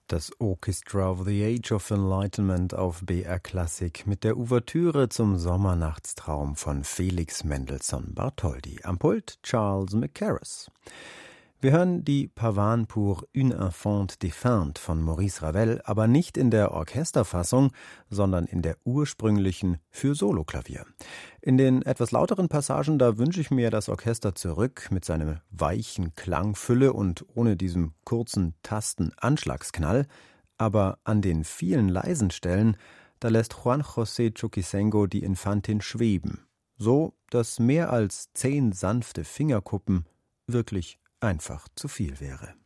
Das Orchestra of the Age of Enlightenment auf BR Klassik mit der Ouvertüre zum Sommernachtstraum von Felix Mendelssohn Bartholdy. Am Pult Charles Mackerras. Wir hören die Pavane pour une enfant défunte von Maurice Ravel, aber nicht in der Orchesterfassung, sondern in der ursprünglichen für Soloklavier. In den etwas lauteren Passagen, da wünsche ich mir das Orchester zurück mit seiner weichen Klangfülle und ohne diesem kurzen Tastenanschlagsknall. Aber an den vielen leisen Stellen, da lässt Juan José Chuquisengo die Infantin schweben. So, dass mehr als 10 sanfte Fingerkuppen wirklich einfach zu viel wäre.